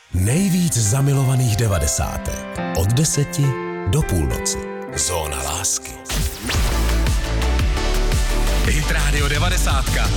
Nejvíc zamilovaných 90. Od 10 do půlnoci. Zóna lásky. Hit Radio 90.